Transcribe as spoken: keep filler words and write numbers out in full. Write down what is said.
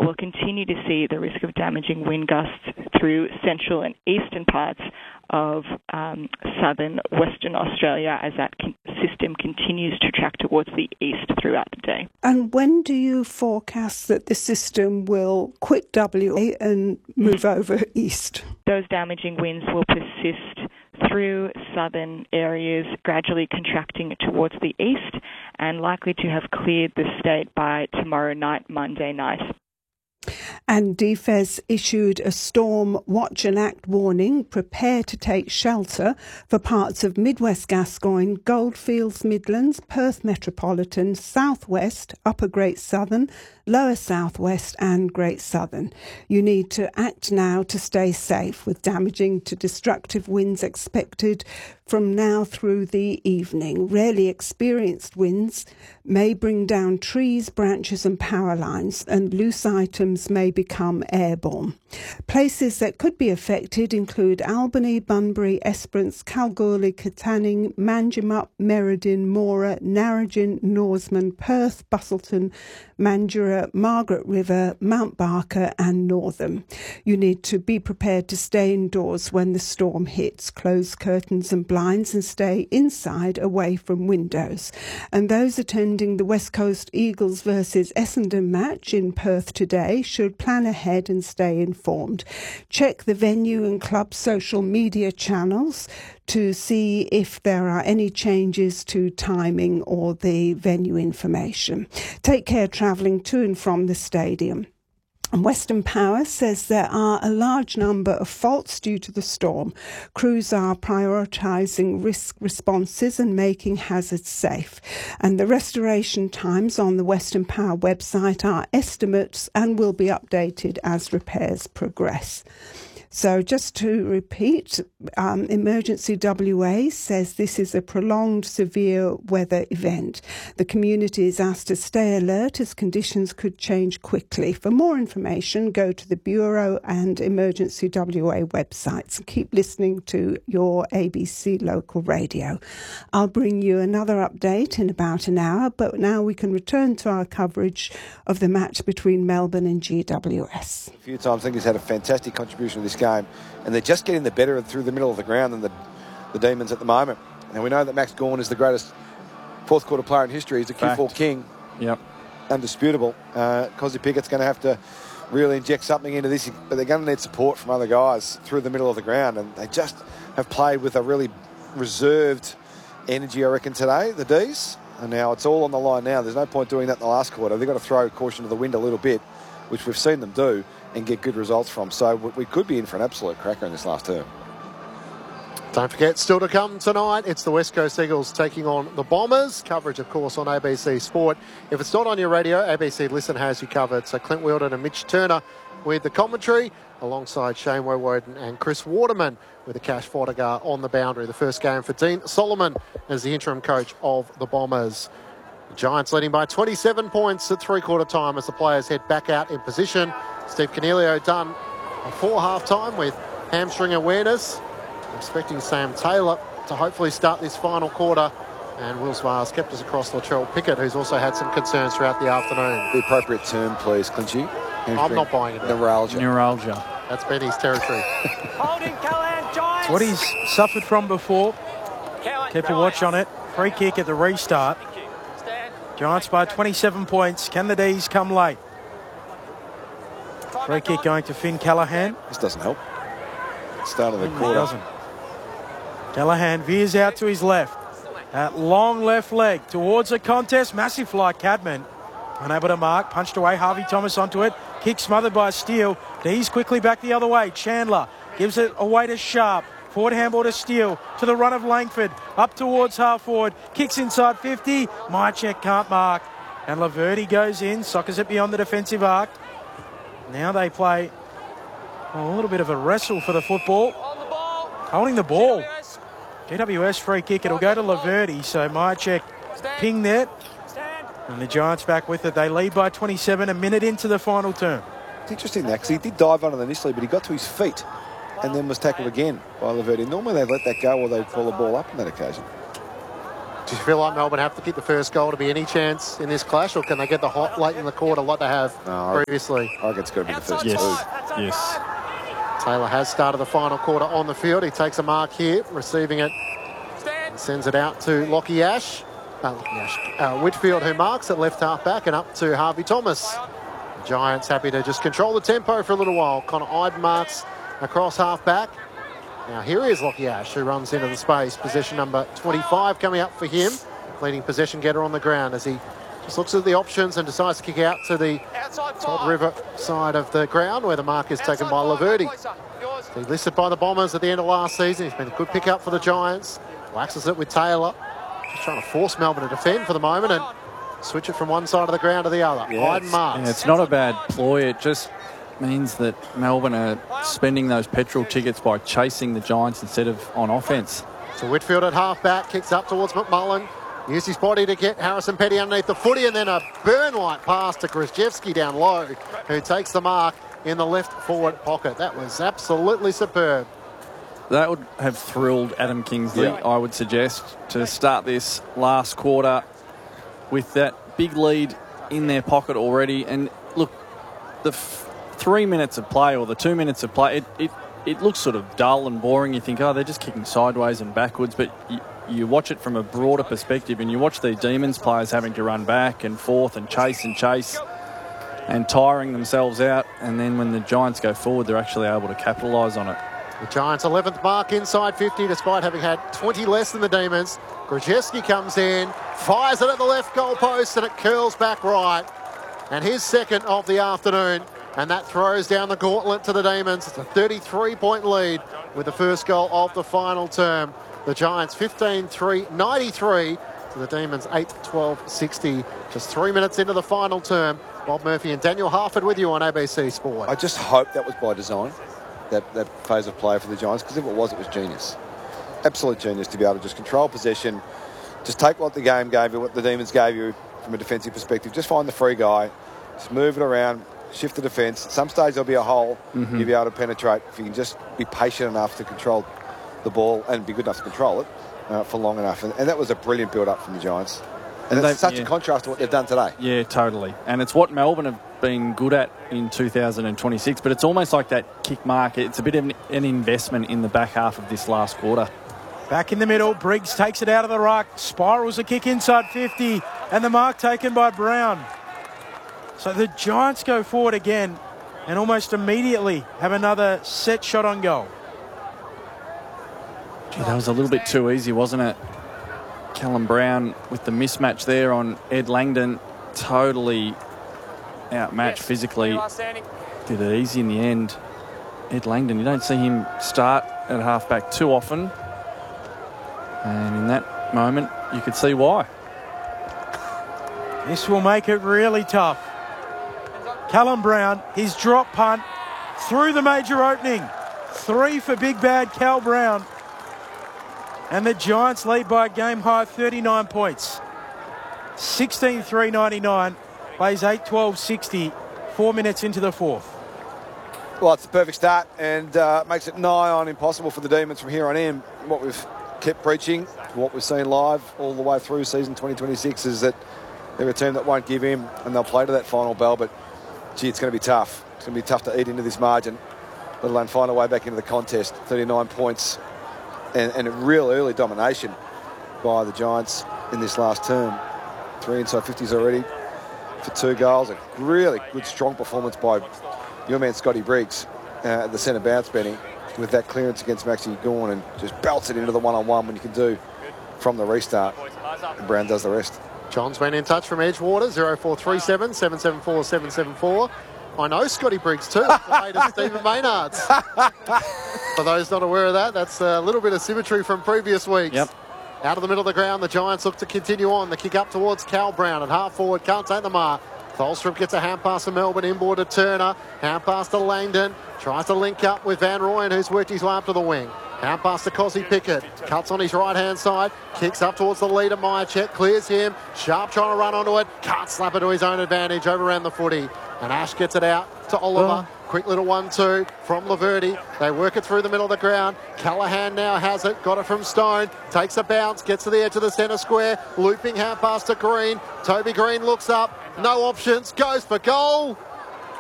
we'll continue to see the risk of damaging wind gusts through central and eastern parts of um, southern Western Australia as that con- system continues to track towards the east throughout the day. And when do you forecast that the system will quit W A and move over east? Those damaging winds will persist through southern areas, gradually contracting towards the east and likely to have cleared the state by tomorrow night, Monday night. And D F E S issued a storm watch and act warning. Prepare to take shelter for parts of Midwest Gascoyne, Goldfields Midlands, Perth Metropolitan, Southwest, Upper Great Southern, Lower Southwest and Great Southern. You need to act now to stay safe, with damaging to destructive winds expected from now through the evening. Rarely experienced winds may bring down trees, branches and power lines, and loose items may become airborne. Places that could be affected include Albany, Bunbury, Esperance, Kalgoorlie, Katanning, Manjimup, Merredin, Mora, Narrogin, Norseman, Perth, Busselton, Mandurah, Margaret River, Mount Barker and Northam. You need to be prepared to stay indoors when the storm hits. Close curtains and blinds and stay inside away from windows. And those attending the West Coast Eagles versus Essendon match in Perth today should plan ahead and stay informed. Check the venue and club social media channels to see if there are any changes to timing or the venue information. Take care travelling to and from the stadium. And Western Power says there are a large number of faults due to the storm. Crews are prioritising risk responses and making hazards safe. And the restoration times on the Western Power website are estimates and will be updated as repairs progress. So just to repeat, um, Emergency W A says this is a prolonged severe weather event. The community is asked to stay alert as conditions could change quickly. For more information, go to the Bureau and Emergency W A websites. Keep listening to your A B C local radio. I'll bring you another update in about an hour, but now we can return to our coverage of the match between Melbourne and G W S. A few times I think he's had a fantastic contribution to this game. Game, and they're just getting the better through the middle of the ground than the, the Demons at the moment. And we know that Max Gawn is the greatest fourth quarter player in history. He's a Q four king. Yep. Undisputable. Uh, Cosy Pickett's going to have to really inject something into this, but they're going to need support from other guys through the middle of the ground, and they just have played with a really reserved energy, I reckon, today, the D's. And now it's all on the line now. There's no point doing that in the last quarter. They've got to throw caution to the wind a little bit, which we've seen them do, and get good results from. So we could be in for an absolute cracker in this last term. Don't forget, still to come tonight, it's the West Coast Eagles taking on the Bombers. Coverage, of course, on A B C Sport. If it's not on your radio, A B C Listen has you covered. So Clint Wheeldon and Mitch Turner with the commentary, alongside Shane Woewodin and Chris Waterman with the Cash Fodegar on the boundary. The first game for Dean Solomon as the interim coach of the Bombers. The Giants leading by twenty-seven points at three-quarter time as the players head back out in position. Steve Cornelio done before half-time with hamstring awareness. Expecting Sam Taylor to hopefully start this final quarter. And Will Vars kept us across Latrell Pickett, who's also had some concerns throughout the afternoon. The appropriate term, please, Clinchy. I'm not buying it. Neuralgia. Neuralgia. That's been his territory. Holding Callahan, Giants. It's what he's suffered from before. Callahan, Keep a watch on it. Free kick at the restart. Giants by twenty-seven points. Can the D's come late? Free kick going to Finn Callahan. This doesn't help. Start of the It quarter. doesn't. Callahan veers out to his left. That long left leg towards the contest. Massive fly, Cadman. Unable to mark. Punched away. Harvey Thomas onto it. Kick smothered by Steele. D's quickly back the other way. Chandler gives it away to Sharp. Forward handball to Steele. To the run of Langford. Up towards half forward. Kicks inside fifty. Mychek can't mark. And Laverty goes in. Soccers it beyond the defensive arc. Now they play a little bit of a wrestle for the football. Holding the ball. G W S free kick. It'll go to Laverty. So Mychek ping there. And the Giants back with it. They lead by twenty-seven, a minute into the final term. It's interesting that, because he did dive on it initially, but he got to his feet and then was tackled again by Laverty. Normally they let that go or they pull the ball up on that occasion. Do you feel like Melbourne have to get the first goal to be any chance in this clash, or can they get the hot late in the quarter like they have no, previously? I think it's got to be the first Yes. two. Yes. Taylor has started the final quarter on the field. He takes a mark here, receiving it and sends it out to Lockie Ash. Uh, Lockie Ash. Uh, Whitfield, who marks at left half back, and up to Harvey Thomas. The Giants happy to just control the tempo for a little while. Connor Ide marks across half back. Now here is Lockie Ash, who runs into the space. Possession number twenty-five coming up for him. Leading possession getter on the ground as he just looks at the options and decides to kick out to the Todd River side of the ground, where the mark is taken by Laverty. He listed by the Bombers at the end of last season. He's been a good pick-up for the Giants. Waxes it with Taylor. Just trying to force Melbourne to defend for the moment and switch it from one side of the ground to the other. Yeah, Hyde marks. Yeah, it's not a bad ploy. It just means that Melbourne are spending those petrol tickets by chasing the Giants instead of on offence. So Whitfield at half-back, kicks up towards McMullen. Used his body to get Harrison Petty underneath the footy, and then a burn-like pass to Krzyzewski down low, who takes the mark in the left forward pocket. That was absolutely superb. That would have thrilled Adam Kingsley, Yeah. I would suggest, to start this last quarter with that big lead in their pocket already. And look, the f- three minutes of play or the two minutes of play, it, it, it looks sort of dull and boring. You think, oh, they're just kicking sideways and backwards, but you, you watch it from a broader perspective, and you watch the Demons players having to run back and forth and chase and chase and tiring themselves out, and then when the Giants go forward, they're actually able to capitalise on it. The Giants' eleventh mark inside fifty, despite having had twenty less than the Demons. Krzyzewski comes in, fires it at the left goal post, and it curls back right. And his second of the afternoon, and that throws down the gauntlet to the Demons. It's a thirty-three point lead with the first goal of the final term. The Giants fifteen three ninety-three to the Demons eight twelve sixty. Just three minutes into the final term. Bob Murphy and Daniel Harford with you on A B C Sport. I just hope that was by design, that, that phase of play for the Giants, because if it was, it was genius. Absolute genius to be able to just control possession, just take what the game gave you, what the Demons gave you from a defensive perspective, just find the free guy, just move it around, shift the defence. At some stage there'll be a hole, Mm-hmm. you'll be able to penetrate if you can just be patient enough to control the ball and be good enough to control it uh, for long enough. And, and that was a brilliant build-up from the Giants. And, And it's they- such yeah. a contrast to what they've done today. Yeah, totally. And it's what Melbourne have been good at in two thousand twenty-six, but it's almost like that kick mark. It's a bit of an, an investment in the back half of this last quarter. Back in the middle, Briggs takes it out of the ruck, spirals a kick inside fifty, and the mark taken by Brown. So the Giants go forward again and almost immediately have another set shot on goal. Gee, that was a little bit too easy, wasn't it? Callum Brown with the mismatch there on Ed Langdon, totally outmatched physically. Did it easy in the end. Ed Langdon, you don't see him start at halfback too often. And in that moment, you could see why. This will make it really tough. Callum Brown, his drop punt through the major opening. Three for big bad Cal Brown. And the Giants lead by a game high thirty-nine points. sixteen three ninety-nine, plays eight twelve sixty, four minutes into the fourth. Well, it's the perfect start and uh, makes it nigh on impossible for the Demons from here on in. What we've kept preaching, what we've seen live all the way through season twenty twenty-six is that they're a team that won't give in and they'll play to that final bell. But, gee, it's going to be tough. It's going to be tough to eat into this margin, let alone find a way back into the contest. thirty-nine points and, and a real early domination by the Giants in this last term. Three inside fifties already for two goals. A really good, strong performance by your man Scotty Briggs uh, at the centre bounce, Benny, with that clearance against Maxi Gawn and just belts it into the one-on-one when you can do from the restart. And Brown does the rest. John's been in touch from Edgewater, zero four three seven, seven seven four, seven seven four. I know Scotty Briggs too, the mate of Stephen Maynard's. For those not aware of that, that's a little bit of symmetry from previous weeks. Yep. Out of the middle of the ground, the Giants look to continue on. The kick up towards Cal Brown at half forward, can't take the mark. Tholstrup gets a hand pass to Melbourne, inboard to Turner, hand pass to Langdon, tries to link up with Van Rooyen, who's worked his way up to the wing. Hand pass to Cosy Pickett, cuts on his right-hand side, kicks up towards the leader, Myercheck, clears him, Sharp trying to run onto it, can't slap it to his own advantage, over around the footy. And Ash gets it out to Oliver, Oh. quick little one two from Laverty. They work it through the middle of the ground. Callaghan now has it, got it from Stone, takes a bounce, gets to the edge of the centre square, looping hand pass to Green. Toby Green looks up, no options, goes for goal.